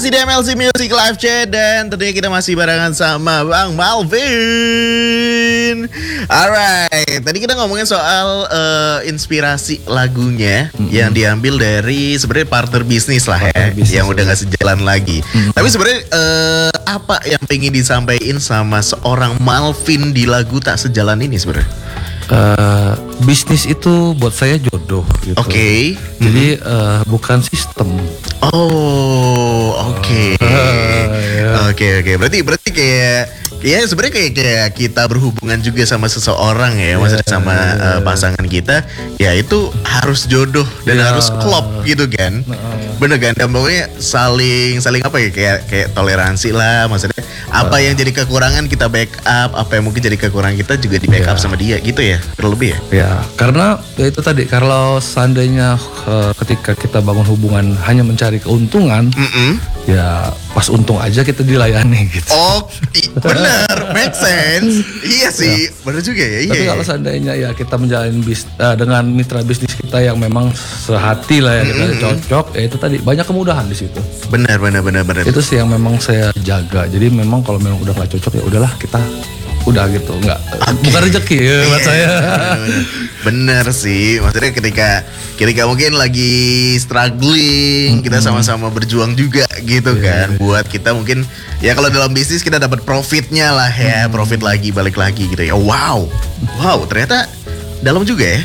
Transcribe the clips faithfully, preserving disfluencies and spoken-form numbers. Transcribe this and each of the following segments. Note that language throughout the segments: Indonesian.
Masih di M L C Music Live Chat dan tentunya kita masih barengan sama Bang Malvin. Alright, tadi kita ngomongin soal uh, inspirasi lagunya mm-hmm. yang diambil dari sebenarnya partner bisnis lah partner ya, bisnis yang udah gak sejalan lagi. Mm-hmm. Tapi sebenarnya uh, apa yang pengen disampaikan sama seorang Malvin di lagu Tak Sejalan ini sebenarnya? Uh, bisnis itu buat saya jodoh gitu. Oke. Okay. Jadi uh, bukan sistem. Oh, oke. Okay. Oke, uh, yeah. oke. Okay, okay. Berarti berarti kayak ya sebenarnya kayak, kayak kita berhubungan juga sama seseorang ya, yeah, maksudnya sama yeah. uh, pasangan kita, ya itu harus jodoh dan yeah. harus klop gitu kan. Uh, Bener kan? Dan pokoknya saling saling apa ya, kayak kayak toleransi lah, maksudnya apa uh, yang jadi kekurangan kita backup, apa yang mungkin jadi kekurangan kita juga di backup yeah. sama dia gitu ya, kurang lebih ya. Ya, karena ya itu tadi, kalau seandainya uh, ketika kita bangun hubungan hanya mencari keuntungan, mm-hmm. ya pas untung aja kita dilayani gitu. Oh, benar, make sense. Iya sih, ya. Benar juga ya. Iya, tapi iya. kalau seandainya ya kita menjalin bis uh, dengan mitra bisnis kita yang memang sehati lah ya, kita mm-hmm. cocok, ya itu tadi banyak kemudahan di situ. Benar, benar, benar, benar. Itu sih yang memang saya jaga. Jadi memang kalau memang udah nggak cocok ya udahlah, kita udah gitu, nggak okay. bukan rezeki ya buat yeah, saya. Bener, bener sih, maksudnya ketika ketika mungkin lagi struggling, mm-hmm. kita sama-sama berjuang juga gitu yeah, kan, yeah. buat kita mungkin ya kalau dalam bisnis kita dapat profitnya lah ya, mm-hmm. profit lagi balik lagi gitu ya. Wow, wow ternyata dalam juga ya.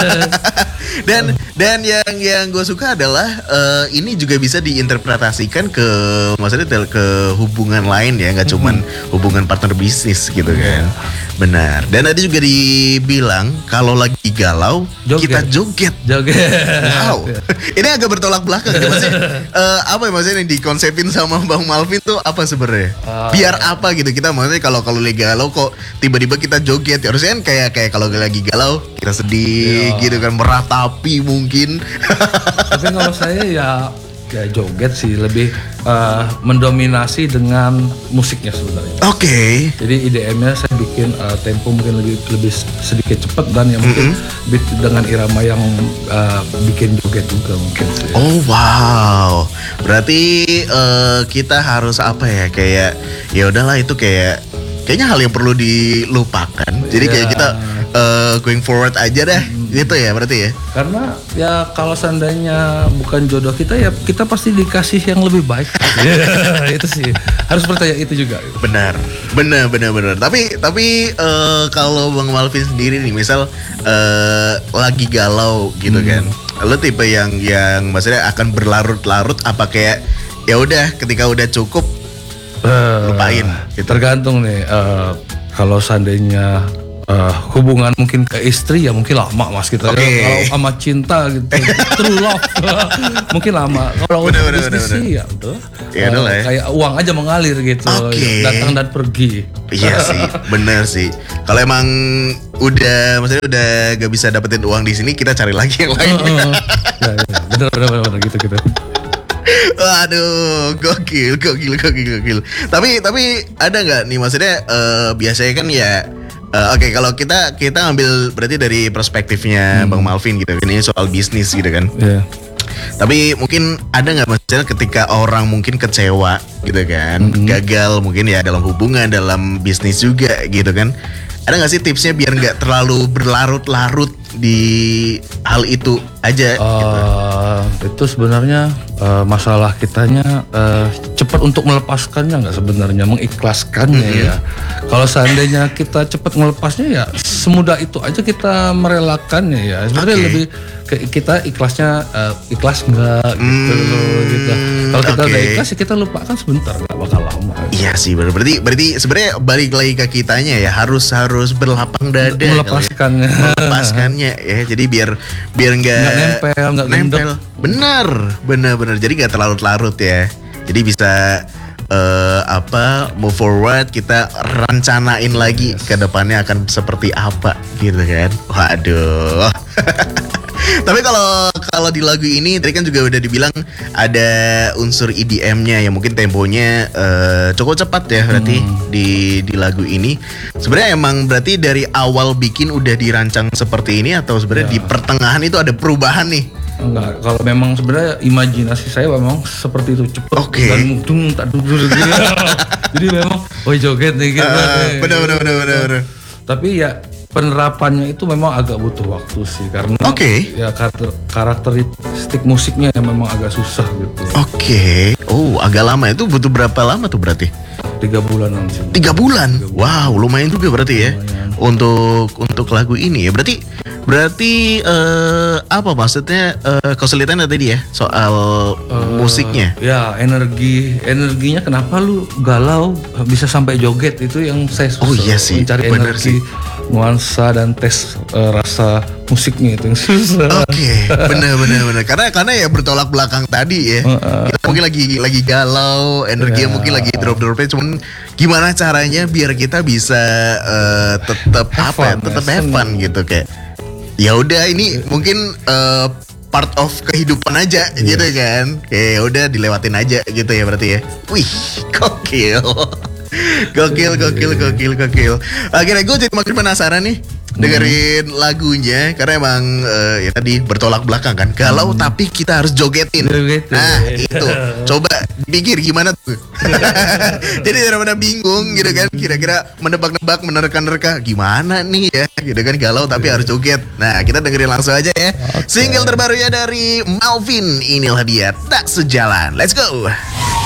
dan dan yang yang gue suka adalah uh, ini juga bisa diinterpretasikan ke maksudnya ke hubungan lain ya, nggak cuman hmm. hubungan partner bisnis gitu kan. Benar. Dan tadi juga dibilang kalau lagi galau joget. Kita joget. Joget. Wow. Ini agak bertolak belakang ya, maksudnya uh, apa ya, maksudnya yang dikonsepin sama Bang Malvin tuh apa sebenarnya? Uh, Biar apa gitu kita, maksudnya kalau kalau lagi galau kok tiba-tiba kita joget. Harusnya kan kayak kayak kalau lagi galau kita sedih yeah. gitu kan, meratapi mungkin. Tapi kalau saya ya ya joget sih, lebih uh, mendominasi dengan musiknya sebenarnya. Oke. Okay. Jadi I D M-nya saya bikin uh, tempo mungkin lebih lebih sedikit cepat, dan yang mungkin mm-hmm. beat dengan irama yang uh, bikin joget juga mungkin sih. Oh wow. Berarti uh, kita harus apa ya, kayak ya udahlah itu kayak kayaknya hal yang perlu dilupakan. Jadi yeah. kayak kita uh, going forward aja dah. Hmm. Gitu ya berarti ya. Karena ya kalau seandainya bukan jodoh kita, ya kita pasti dikasih yang lebih baik. Itu sih harus percaya itu juga. Benar, benar, benar, benar. Tapi tapi uh, kalau Bang Malvin sendiri nih, misal uh, lagi galau gitu hmm. kan, lo tipe yang yang maksudnya akan berlarut-larut apa kayak ya udah ketika udah cukup uh, lupain? Gitu. Tergantung nih. Uh, kalau seandainya Uh, hubungan mungkin ke istri ya mungkin lama mas kita. Okay. Kalau sama cinta gitu true love mungkin lama. Kalau untuk bisnis sih ya udah ya, uh, ya. kayak uang aja mengalir gitu, okay. datang dan pergi. Iya sih, bener sih. Kalau emang udah maksudnya udah gak bisa dapetin uang di sini, kita cari lagi yang lain. uh, uh, ya, ya. Bener, bener bener bener gitu gitu. Waduh, gokil, gokil, gokil, gokil. Tapi tapi ada nggak nih, maksudnya uh, biasanya kan ya. Uh, Oke, okay, kalau kita kita ambil berarti dari perspektifnya hmm. Bang Malvin gitu kan, ini soal bisnis gitu kan. Yeah. Tapi mungkin ada nggak maksudnya ketika orang mungkin kecewa gitu kan, mm-hmm. gagal mungkin ya dalam hubungan, dalam bisnis juga gitu kan. Ada nggak sih tipsnya biar nggak terlalu berlarut-larut di hal itu aja? Uh, gitu. Itu sebenarnya uh, masalah kitanya uh, cepat untuk melepaskannya nggak sebenarnya, mengikhlaskannya mm-hmm. ya. Kalau seandainya kita cepat melepasnya ya semudah itu aja kita merelakannya ya. Sebenarnya okay. lebih ke, kita ikhlasnya uh, ikhlas nggak gitu mm, loh gitu. Kalau kita okay. udah ikhlas ya kita lupakan sebentar, nggak bakal lama. Iya sih, berarti berarti sebenarnya balik lagi ke kitanya ya, harus harus berlapang dada, melepaskannya, ya. melepaskannya ya. Jadi biar biar nggak nempel, nggak nempel. Benar, benar, benar. Jadi nggak terlarut-larut ya. Jadi bisa uh, apa move forward, kita rencanain lagi yes. ke depannya akan seperti apa gitu kan. Waduh. Tapi kalau kalau di lagu ini tadi kan juga udah dibilang ada unsur E D M-nya yang mungkin temponya uh, cukup cepat ya berarti hmm. di di lagu ini. Sebenarnya emang berarti dari awal bikin udah dirancang seperti ini atau sebenarnya ya. Di pertengahan itu ada perubahan nih? Enggak, kalau memang sebenarnya imajinasi saya memang seperti itu, cepet Oke. dan dung tak dudur gitu. Jadi memang, oh joget nih gitu. Ah, benar benar benar benar. benar. Tapi ya penerapannya itu memang agak butuh waktu sih, karena Oke. ya karakter, karakteristik musiknya yang memang agak susah gitu. Oke. Oh, agak lama. Itu butuh berapa lama tuh berarti? Tiga bulanan sih. Tiga bulan. Wow, lumayan juga berarti ya. Untuk untuk lagu ini ya. Berarti berarti eh, apa maksudnya eh, kesulitannya tadi ya soal musiknya. Ya energi energinya kenapa lu galau bisa sampai joget, itu yang saya susah. Oh iya sih, mencari bener energi, sih. nuansa dan tes eh, rasa musiknya itu yang susah. Oke, bener bener bener. Karena karena ya bertolak belakang tadi ya. Kita mungkin lagi lagi galau, energinya Ya. mungkin lagi drop dropnya. Cuman gimana caranya biar kita bisa eh, tetap Have apa ya, fun, tetap ya, have fun gitu kayak. Ya udah ini mungkin eh, part of kehidupan aja gitu kan. Kayak ya udah dilewatin aja gitu ya berarti ya. Wih, gokil. Gokil, gokil, gokil, gokil. Akhirnya gue jadi makin penasaran nih dengerin lagunya karena emang eh, ya tadi bertolak belakang kan. Galau tapi kita harus jogetin. Jogetin. Nah, itu. Coba pikir gimana tuh. Jadi daripada bingung gitu kan, kira-kira menebak-nebak, menerka-nerka gimana nih ya, gitu kan galau tapi harus joget. Nah, kita dengerin langsung aja ya. Single terbarunya dari Malvin, inilah dia Tak Sejalan. Let's go.